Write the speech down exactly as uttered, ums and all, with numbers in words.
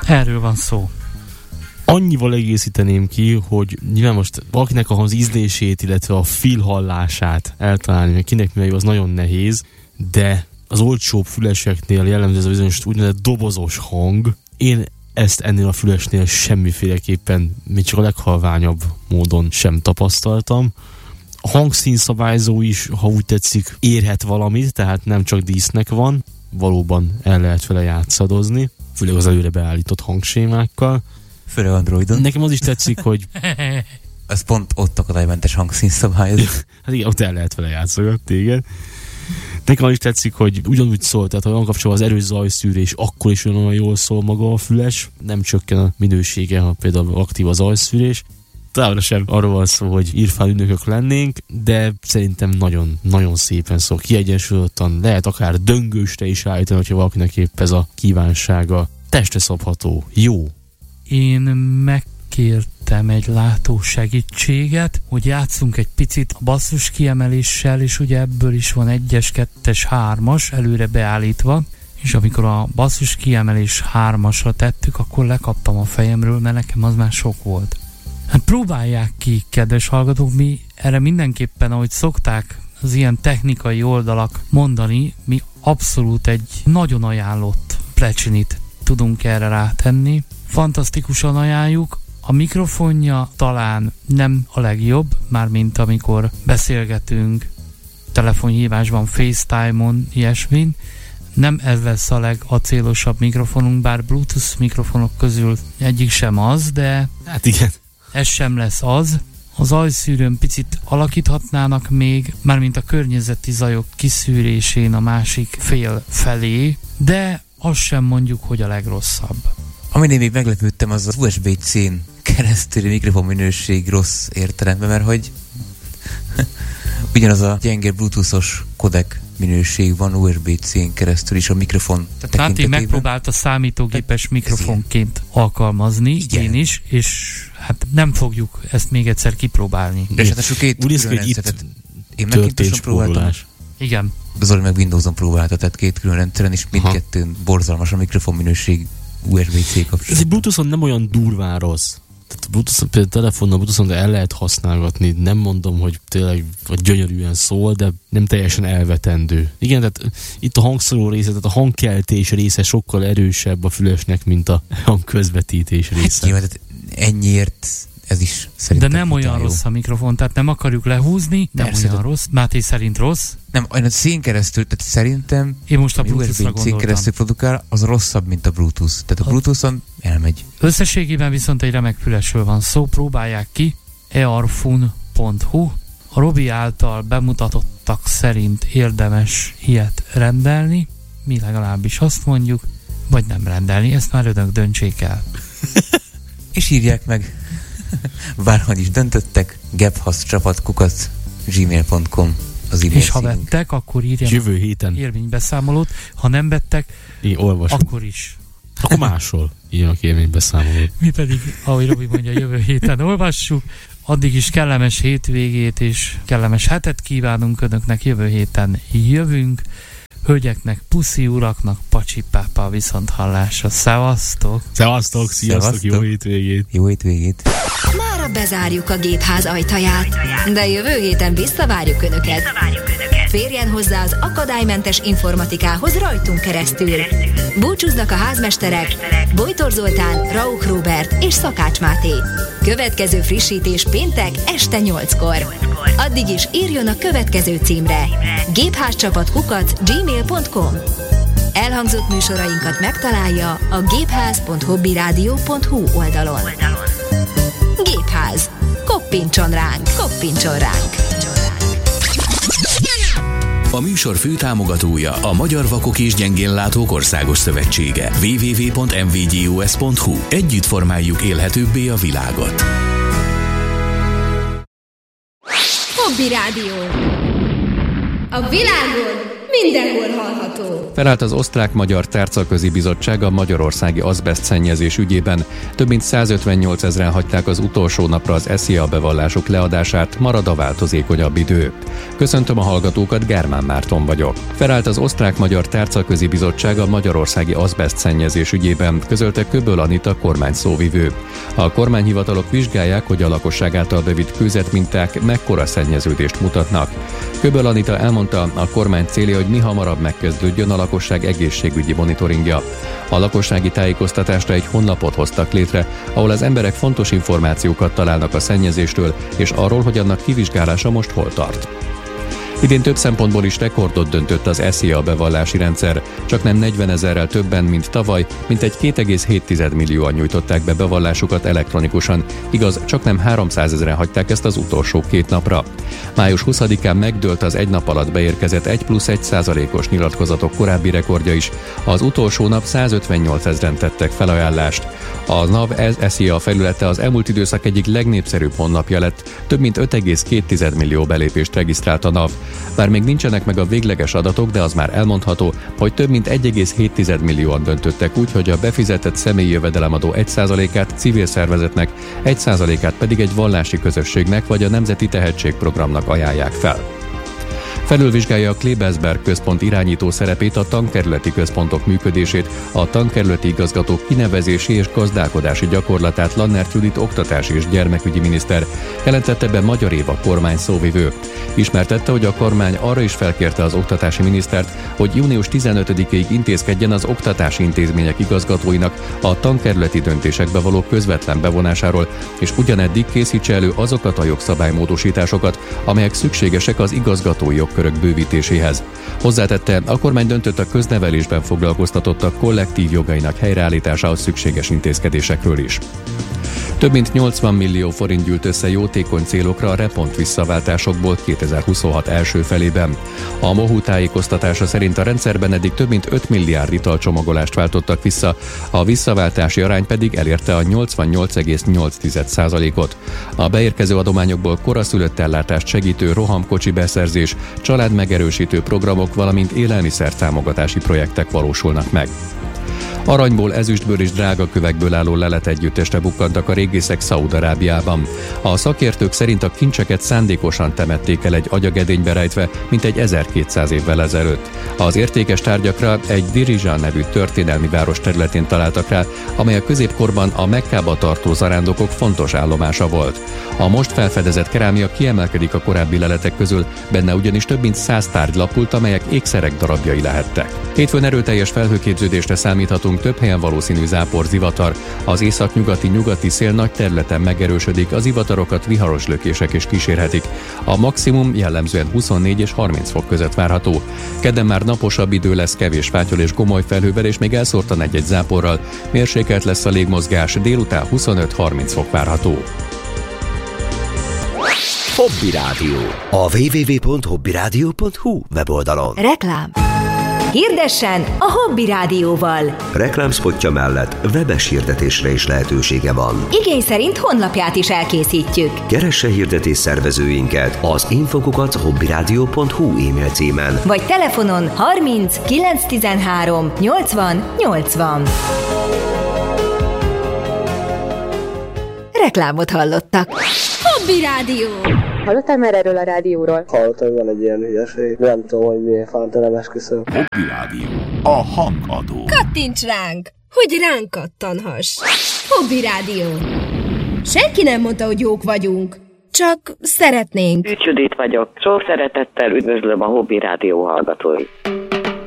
Erről van szó. Annyival egészíteném ki, hogy nyilván most valakinek az ízlését, illetve a fülhallását eltalálni, hogy kinek mi jó, az nagyon nehéz, de az olcsóbb füleseknél jellemző ez a bizonyos úgynevezett dobozos hang. Én ezt ennél a fülesnél semmiféleképpen, még csak a leghalványabb módon sem tapasztaltam. A hangszínszabályzó is, ha úgy tetszik, érhet valamit, tehát nem csak dísznek van, valóban el lehet vele játszadozni, főleg az előre beállított hangsémákkal. Főleg Androidon. Nekem az is tetszik, hogy... Ez pont ott akadálymentes hangszínszabályozó. Hát igen, ott el lehet vele játszogatni, igen. Nekem az is tetszik, hogy ugyanúgy szól, tehát ha van kapcsolatban az erős zajszűrés, akkor is olyan jól szól maga a füles, nem csökken a minősége, ha például aktív a zajszűrés. Továbbra sem arról van szó, hogy írfál ügynökök lennénk, de szerintem nagyon, nagyon szépen szól, kiegyensúlyozottan, lehet akár döngősre is állítani, hogyha valakinek épp ez a kívánsága. Testre szabható, jó. Én megkértem egy látó segítséget, hogy játszunk egy picit a basszus kiemeléssel, és ugye ebből is van egyes, kettes, hármas előre beállítva, és amikor a basszus kiemelés hármasra tettük, akkor lekaptam a fejemről, mert nekem az már sok volt. Hát próbálják ki, kedves hallgatók, mi erre mindenképpen, ahogy szokták az ilyen technikai oldalak mondani, mi abszolút egy nagyon ajánlott plecsinit tudunk erre rátenni. Fantasztikusan ajánljuk. A mikrofonja talán nem a legjobb, mármint amikor beszélgetünk telefonhívásban, FaceTime-on, ilyesmin. Nem ez lesz a legacélosabb mikrofonunk, bár Bluetooth mikrofonok közül egyik sem az, de hát igen. Ez sem lesz az. Az zajszűrőn picit alakíthatnának még, mármint a környezeti zajok kiszűrésén a másik fél felé, de azt sem mondjuk, hogy a legrosszabb. Amin én még meglepődtem, az az u es bé-C-n keresztüli mikrofonminőség rossz értelemben, mert hogy ugyanaz a gyenge bluetoothos kodek minőség van u es bé-C-n keresztül is a mikrofon tekintetében. Máté megpróbálta számítógépes mikrofonként alkalmazni, igen. Én is, és hát nem fogjuk ezt még egyszer kipróbálni. És hát a két úgy külön rendszeret. Én Macintoson próbáltam. Igen. Zoli meg Windowson próbálta, tehát két külön rendszeren, és mindkettőn borzalmas a mikrofonminőség u es bé-C kapcsolatban. Ez egy Bluetoothon nem olyan durván rossz. Tehát Bluetoothon, például telefonnal Bluetoothon el lehet használgatni. Nem mondom, hogy tényleg vagy gyönyörűen szól, de nem teljesen elvetendő. Igen, tehát itt a hangszóró része, tehát a hangkeltés része sokkal erősebb a fülesnek, mint a hangközvetítés része. Hát, tehát ennyiért ez is szerintem. De nem olyan jó. Rossz a mikrofon, tehát nem akarjuk lehúzni, nem Persze, olyan de... rossz. Máté szerint rossz? Nem, olyan szín keresztül, tehát szerintem én most a Bluetooth-ra gondoltam. Keresztül produkál, az rosszabb, mint a Bluetooth. Tehát a, a Bluetooth-on elmegy. Összességében viszont egy remek fülesről van szó, próbálják ki, earfun pont hu. A Robi által bemutatottak szerint érdemes ilyet rendelni, mi legalábbis azt mondjuk, vagy nem rendelni, ezt már önök döntsék el. És írják meg, bárhogy is döntöttek, gebhaszcsapatkukac gmail pont com az e-mail és ha vettek, akkor írjanak jövő héten érvénybeszámolót, ha nem vettek, én olvasom. Akkor is. Akkor máshol írjanak érvénybeszámolót. Mi pedig, ahogy Robi mondja, jövő héten olvassuk. Addig is kellemes hétvégét és kellemes hetet kívánunk önöknek, jövő héten jövünk. Hölgyeknek, puszi, uraknak, pacsi pápa, viszont hallásra. Szevasztok! Szevasztok, sziasztok, Szevasztok. Jó hétvégét! Jó hétvégét! Mára bezárjuk a gépház ajtaját, de jövő héten visszavárjuk Önöket. Férjen hozzá az akadálymentes informatikához rajtunk keresztül. Búcsúznak a házmesterek Bojtor Zoltán, Rauch Róbert és Szakács Máté. Következő frissítés péntek este nyolckor. Addig is írjon a következő címre: gépházcsapatkukac gmail pont com. Elhangzott műsorainkat megtalálja a gépház pont hobbyradio pont hu oldalon. Gépház. Koppintson ránk, koppintson ránk. A műsor főtámogatója a Magyar Vakok és Gyengénlátók Országos Szövetsége. double-u double-u double-u pont m v g o s pont h u. Együtt formáljuk élhetőbbé a világot. Hobby Rádió. A világon mindenhol hallható. Felállt az Osztrák-Magyar Tárcaközi Bizottság a magyarországi azbesztszennyezés ügyében. Több mint százötvennyolc ezren hagyták az utolsó napra az es zé á bevallásuk leadását, marad a változékonyabb idő. Köszöntöm a hallgatókat, Gármán Márton vagyok. Felállt az Osztrák-Magyar Tárcaközi Bizottság a magyarországi azbesztszennyezés ügyében, közölte Köböl Anita kormány szóvivő. A kormányhivatalok vizsgálják, hogy a lakosság által bevitt kőzetminták mekkora szennyeződést mutatnak. Köböl Anita elmondta, a kormány célja, hogy mi hamarabb megkezdődjön a lakosság egészségügyi monitoringja. A lakossági tájékoztatásra egy honlapot hoztak létre, ahol az emberek fontos információkat találnak a szennyezéstől, és arról, hogy annak kivizsgálása most hol tart. Idén több szempontból is rekordot döntött az es zé á bevallási rendszer, csaknem negyvenezerrel többen, mint tavaly, mintegy két egész hét millióan nyújtották be bevallásukat elektronikusan, igaz, csaknem háromszázezren hagyták ezt az utolsó két napra. május huszadikán megdőlt az egy nap alatt beérkezett egy plusz egy százalékos nyilatkozatok korábbi rekordja is, az utolsó nap százötvennyolc ezren tettek felajánlást. A NAV es zé á felülete az elmúlt időszak egyik legnépszerűbb honlapja lett, több mint öt egész két millió belépést regisztrált a NAV. Bár még nincsenek meg a végleges adatok, de az már elmondható, hogy több mint egy egész hét millióan döntöttek úgy, hogy a befizetett személyi jövedelemadó egy százalékát civil szervezetnek, egy százalékát pedig egy vallási közösségnek vagy a Nemzeti Tehetségprogramnak ajánlják fel. Felülvizsgálja a Klebersberg központ irányító szerepét, a tankerületi központok működését, a tankerületi igazgatók kinevezési és gazdálkodási gyakorlatát Lannert Judit oktatási és gyermekügyi miniszter, jelentette be Magyar Éva kormány szóvivő. Ismertette, hogy a kormány arra is felkérte az oktatási minisztert, hogy június tizenötödikéig intézkedjen az oktatási intézmények igazgatóinak a tankerületi döntésekbe való közvetlen bevonásáról, és ugyaneddig készítse elő azokat a jogszabálymódosításokat, amelyek szükségesek az igazgatói jogkörök bővítéséhez. Hozzátette, a kormány döntött a köznevelésben foglalkoztatottak kollektív jogainak helyreállításához szükséges intézkedésekről is. Több mint nyolcvan millió forint gyűlt össze jótékony célokra a repont visszaváltásokból kétezer-huszonhat első felében. A MOHU tájékoztatása szerint a rendszerben eddig több mint öt milliárd italcsomagolást váltottak vissza, a visszaváltási arány pedig elérte a nyolcvannyolc egész nyolc százalékot. A beérkező adományokból koraszülött ellátást segítő rohamkocsi beszerzés, családmegerősítő programok, valamint élelmiszertámogatási projektek valósulnak meg. Aranyból, ezüstből és drágakövekből álló lelet együttesre bukkantak a régészek Szaúd-Arábiában. A szakértők szerint a kincseket szándékosan temették el egy agyagedénybe rejtve, mintegy ezerkétszáz évvel ezelőtt. Az értékes tárgyakra egy Dirizsán nevű történelmi város területén találtak rá, amely a középkorban a Mekkába tartó zarándokok fontos állomása volt. A most felfedezett kerámia kiemelkedik a korábbi leletek közül, benne ugyanis több mint száz tárgy lapult, amelyek ékszerek darabjai lehettek. Hétfőn erőteljes felhőképződésre számíthatunk, több helyen valószínű zápor, zivatar. Az északnyugati nyugati szél nagy területen megerősödik, az zivatarokat viharos lökések is kísérhetik. A maximum jellemzően huszonnégy és harminc fok között várható. Kedden már naposabb idő lesz, kevés fátyol és gomoly felhővel, és még elszórtan egy-egy záporral. Mérsékelt lesz a légmozgás, délután huszonöt-harminc fok várható. Hobby Rádió. A double-u double-u double-u pont hobby rádió pont hu weboldalon. Reklám. Hirdessen a Hobby Rádióval. Reklámspotja mellett webes hirdetésre is lehetősége van. Igény szerint honlapját is elkészítjük. Keresse hirdetés szervezőinket az infokukat hobby rádió pont hu e-mail címen. Vagy telefonon harminc kilenc tizenhárom nyolcvan nyolcvan. Reklámot hallottak. Hobby Rádió. Hallottál már erről a rádióról? Hallottam, hogy van egy ilyen hülyeség. Nem tudom, hogy miért fánt, nem esküszöm. Hobby Rádió. A hangadó. Kattints ránk, hogy ránk kattanhass. Hobby Rádió. Senki nem mondta, hogy jók vagyunk. Csak szeretnénk. Ügy Judit vagyok. Sok szeretettel üdvözlöm a Hobby Rádió hallgatóit.